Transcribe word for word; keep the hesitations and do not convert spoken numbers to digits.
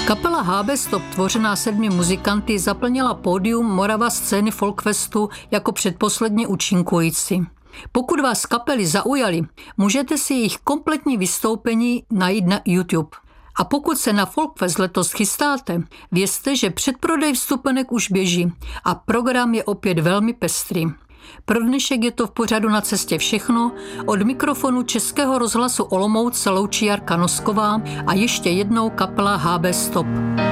Kapela H B Stop, tvořená sedmi muzikanty, zaplnila pódium Morava scény Folkfestu jako předposledně účinkující. Pokud vás kapely zaujaly, můžete si jejich kompletní vystoupení najít na YouTube. A pokud se na Folkfest letos chystáte, vězte, že předprodej vstupenek už běží a program je opět velmi pestrý. Pro dnešek je to v pořadu Na cestě všechno. Od mikrofonu Českého rozhlasu Olomouc se loučí Jarka Nosková a ještě jednou kapela H B Stop.